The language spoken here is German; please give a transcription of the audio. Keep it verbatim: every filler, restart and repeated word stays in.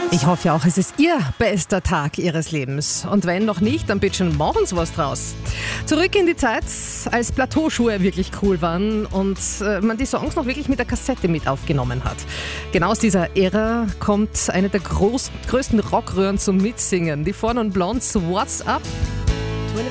Ich hoffe auch, es ist Ihr bester Tag Ihres Lebens. Und wenn noch nicht, dann bitte schon machen Sie was draus. Zurück in die Zeit, als Plateauschuhe wirklich cool waren und äh, man die Songs noch wirklich mit der Kassette mit aufgenommen hat. Genau aus dieser Ära kommt eine der groß, größten Rockröhren zum Mitsingen. Die Four Non Blondes, What's Up?